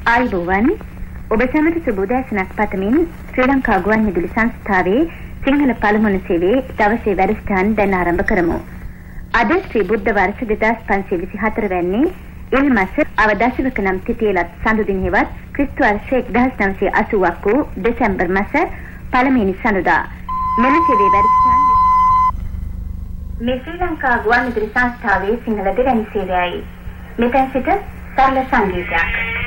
ආයුබෝවන් ඔබ සැමට සුබ උදෑසනක් පතමින් ශ්‍රී ලංකා ගුවන්විදුලි සංස්ථාවේ සිංහල පළමුවන සේවයේ දවසේ වැඩසටහන දැන් ආරම්භ කරමු. අද ශ්‍රී බුද්ධ වර්ෂ 2524 වැන්නේ ඉල් මාස අවදශවක නම් තිතියලත් සඳු දින හෙවත් ක්‍රිස්තු වර්ෂ 1980ක් වූ දෙසැම්බර් මාස පළමුවෙනි සඳුදා. මෙම සේවයේ වැඩසටහන මේ ශ්‍රී ලංකා ගුවන්විදුලි සංස්ථාවේ සිංහල දෙවැනි සේවයයි. මෙතෙන් සිට සරල සංගීතයක්